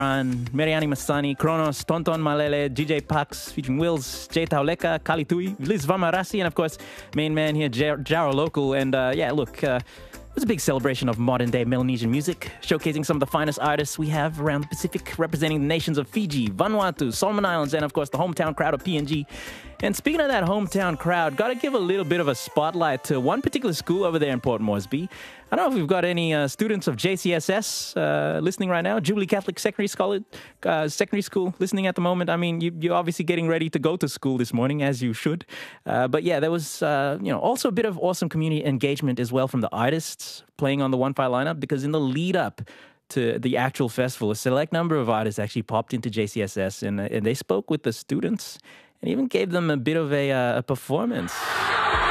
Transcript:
Meriani Masani, Kronos, Tonton Malele, DJ Pax, featuring Wills, Jay Tauleka, Kali Tui, Liz Vamarasi, and of course, main man here, Jaro Local. And it was a big celebration of modern-day Melanesian music, showcasing some of the finest artists we have around the Pacific, representing the nations of Fiji, Vanuatu, Solomon Islands, and of course the hometown crowd of PNG. And speaking of that hometown crowd, got to give a little bit of a spotlight to one particular school over there in Port Moresby. I don't know if we've got any students of JCSS listening right now, Jubilee Catholic Secondary School listening at the moment. I mean, you're obviously getting ready to go to school this morning, as you should. But yeah, there was also a bit of awesome community engagement as well from the artists playing on the One Fire lineup, because in the lead up to the actual festival, a select number of artists actually popped into JCSS and they spoke with the students and even gave them a bit of a performance.